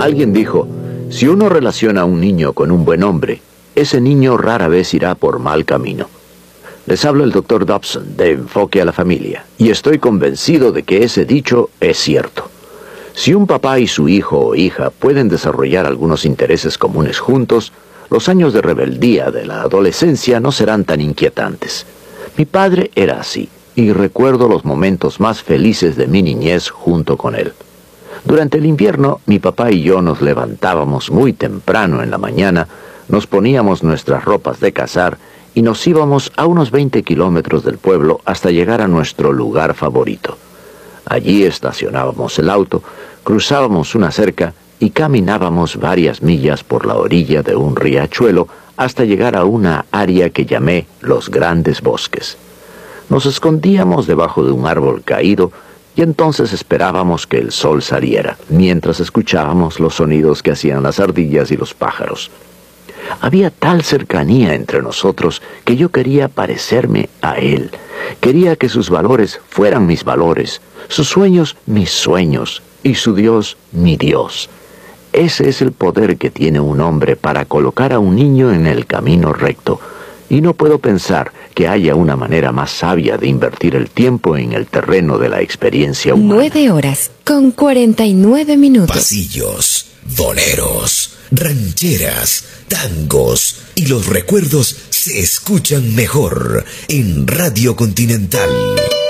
Alguien dijo, si uno relaciona a un niño con un buen hombre, ese niño rara vez irá por mal camino. Les habla el Dr. Dobson de Enfoque a la Familia, y estoy convencido de que ese dicho es cierto. Si un papá y su hijo o hija pueden desarrollar algunos intereses comunes juntos, los años de rebeldía de la adolescencia no serán tan inquietantes. Mi padre era así, y recuerdo los momentos más felices de mi niñez junto con él. Durante el invierno, mi papá y yo nos levantábamos muy temprano en la mañana, nos poníamos nuestras ropas de cazar y nos íbamos a unos 20 kilómetros del pueblo hasta llegar a nuestro lugar favorito. Allí estacionábamos el auto, cruzábamos una cerca y caminábamos varias millas por la orilla de un riachuelo hasta llegar a una área que llamé Los Grandes Bosques. Nos escondíamos debajo de un árbol caído y entonces esperábamos que el sol saliera, mientras escuchábamos los sonidos que hacían las ardillas y los pájaros. Había tal cercanía entre nosotros que yo quería parecerme a él. Quería que sus valores fueran mis valores, sus sueños mis sueños y su Dios mi Dios. Ese es el poder que tiene un hombre para colocar a un niño en el camino recto. Y no puedo pensar que haya una manera más sabia de invertir el tiempo en el terreno de la experiencia humana. 9:49. Pasillos, boleros, rancheras, tangos y los recuerdos se escuchan mejor en Radio Continental.